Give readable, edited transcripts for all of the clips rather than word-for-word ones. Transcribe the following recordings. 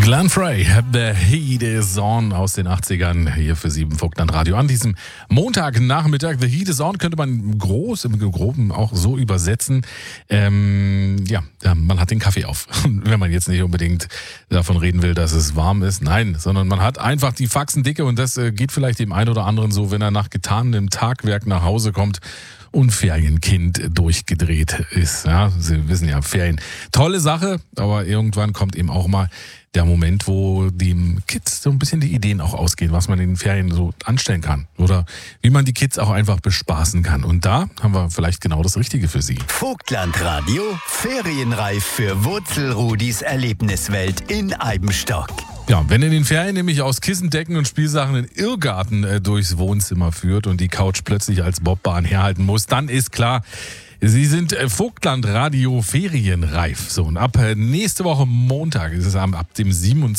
Glenn Frey, The Heat is On aus den 80ern, hier für 7 Vogtland Radio. An diesem Montagnachmittag, The Heat is On, könnte man im Groben auch so übersetzen. Man hat den Kaffee auf. Wenn man jetzt nicht unbedingt davon reden will, dass es warm ist, nein, sondern man hat einfach die Faxen dicke und das geht vielleicht dem einen oder anderen so, wenn er nach getanem Tagwerk nach Hause kommt und Ferienkind durchgedreht ist. Ja, Sie wissen ja, Ferien, tolle Sache, aber irgendwann kommt eben auch mal der Moment, wo dem Kids so ein bisschen die Ideen auch ausgehen, was man in den Ferien so anstellen kann oder wie man die Kids auch einfach bespaßen kann. Und da haben wir vielleicht genau das Richtige für Sie. Vogtland Radio, ferienreif für Wurzelrudis Erlebniswelt in Eibenstock. Ja, wenn in den Ferien nämlich aus Kissendecken und Spielsachen ein Irrgarten durchs Wohnzimmer führt und die Couch plötzlich als Bobbahn herhalten muss, dann ist klar, Sie sind Vogtland Radio ferienreif. So, und ab nächste Woche Montag, ist es ab dem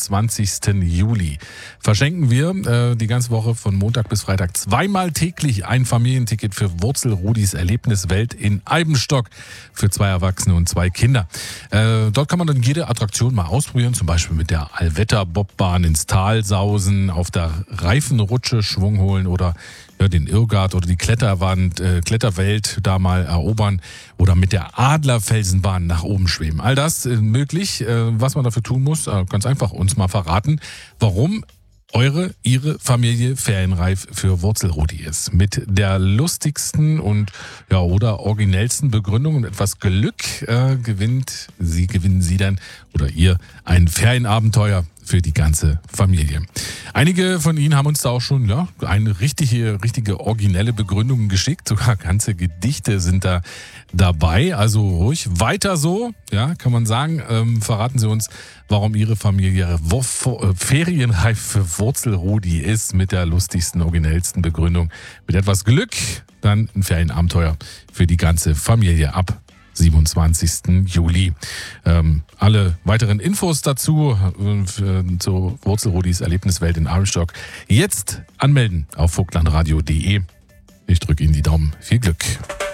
27. Juli, verschenken wir die ganze Woche von Montag bis Freitag zweimal täglich ein Familienticket für Wurzelrudis Erlebniswelt in Eibenstock für 2 Erwachsene und 2 Kinder. Dort kann man dann jede Attraktion mal ausprobieren, zum Beispiel mit der Allwetter-Bobbahn ins Tal sausen, auf der Reifenrutsche Schwung holen oder den Irrgarten oder die Kletterwelt da mal erobern oder mit der Adlerfelsenbahn nach oben schweben. All das möglich. Was man dafür tun muss, ganz einfach uns mal verraten, warum Ihre Familie ferienreif für Wurzelrudi ist. Mit der lustigsten und oder originellsten Begründung und etwas Glück gewinnen Sie dann oder ihr ein Ferienabenteuer für die ganze Familie. Einige von Ihnen haben uns da auch schon eine richtige originelle Begründung geschickt. Sogar ganze Gedichte sind da dabei. Also ruhig weiter so, kann man sagen. Verraten Sie uns, warum Ihre Familie ferienreif für Wurzelrudi ist, mit der lustigsten, originellsten Begründung. Mit etwas Glück dann ein Ferienabenteuer für die ganze Familie ab 27. Juli. Alle weiteren Infos dazu zu Wurzelrudis Erlebniswelt in Eibenstock jetzt anmelden auf vogtlandradio.de. Ich drücke Ihnen die Daumen. Viel Glück.